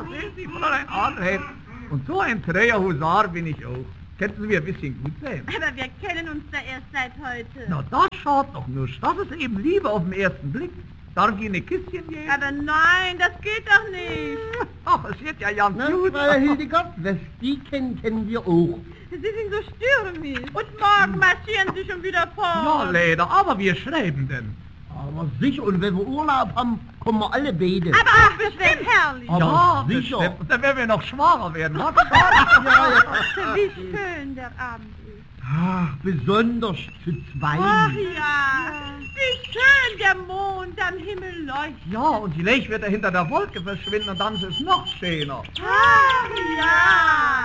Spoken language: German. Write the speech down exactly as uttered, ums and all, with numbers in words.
sehen Sie, Fräulein Adelheid. Und so ein träger Husar bin ich auch. Könnten Sie mir ein bisschen gut sehen? Aber wir kennen uns da erst seit heute. Na, das schaut doch nur. Das ist eben Liebe auf den ersten Blick. Darf ich Ihnen ein Küsschen geben? Aber nein, das geht doch nicht. Ach, es wird ja ganz Na, gut. Frau Hildegard, was die kennen, kennen wir auch. Sie sind so stürmisch. Und morgen marschieren Sie schon wieder fort. Ja, leider, aber wir schreiben denn. Aber sicher, und wenn wir Urlaub haben, kommen wir alle beide. Aber ach, das wäre herrlich. Aber ja, sicher. bestimmt. Und dann werden wir noch schwacher werden. Was? Ja, ja. Wie schön der Abend ist. Ach, besonders zu zweit. Ach ja, wie schön der Mond am Himmel leuchtet. Ja, und die Lech wird er hinter der Wolke verschwinden und dann ist es noch schöner. Ach ja.